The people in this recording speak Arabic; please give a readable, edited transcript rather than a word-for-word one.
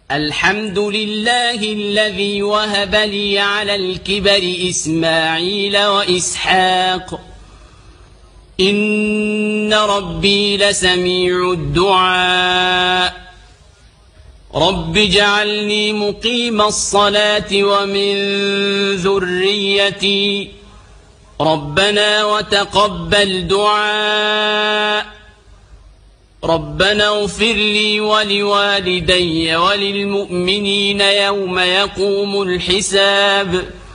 الحمد لله الذي وهب لي على الكبر إسماعيل وإسحاق إن ربي لسميع الدعاء رب اجعلني مقيم الصلاة ومن ذريتي ربنا وتقبل دعاء ربنا اغفر لي ولوالدي وللمؤمنين يوم يقوم الحساب